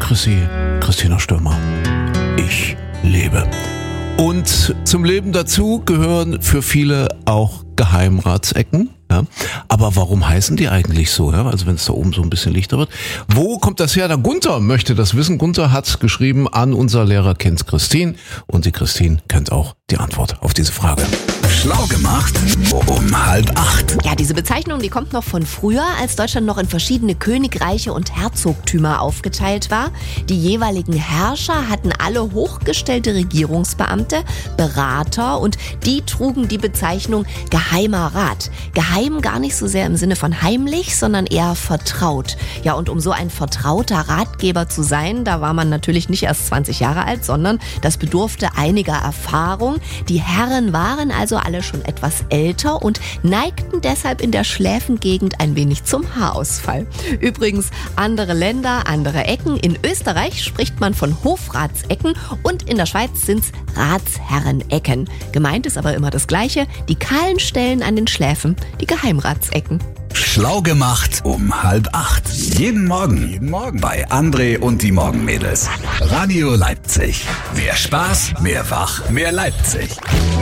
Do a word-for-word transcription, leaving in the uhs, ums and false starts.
Chrissy, Christina Stürmer. Ich lebe. Und zum Leben dazu gehören für viele auch Geheimratsecken. Ja. Aber warum heißen die eigentlich so? Ja? Also wenn es da oben so ein bisschen lichter wird. Wo kommt das her? Der Gunther möchte das wissen. Gunther hat geschrieben an unser Lehrer kennt Christine. Und die Christine kennt auch die Antwort auf diese Frage. Schlau gemacht um halb acht. Ja, diese Bezeichnung, die kommt noch von früher, als Deutschland noch in verschiedene Königreiche und Herzogtümer aufgeteilt war. Die jeweiligen Herrscher hatten alle hochgestellte Regierungsbeamte, Berater und die trugen die Bezeichnung Geheimer Rat. Geheim gar nicht so sehr im Sinne von heimlich, sondern eher vertraut. Ja, und um so ein vertrauter Ratgeber zu sein, da war man natürlich nicht erst zwanzig Jahre alt, sondern das bedurfte einiger Erfahrung. Die Herren waren also alle schon etwas älter und neigten deshalb in der Schläfengegend ein wenig zum Haarausfall. Übrigens, andere Länder, andere Ecken. In Österreich spricht man von Hofratsecken und in der Schweiz sind's Ratsherrenecken. Gemeint ist aber immer das Gleiche, die kahlen Stellen an den Schläfen, die Geheimratsecken. Schlau gemacht um halb acht. Jeden Morgen. Jeden Morgen. Bei André und die Morgenmädels. Radio Leipzig. Mehr Spaß, mehr Wach, mehr Leipzig.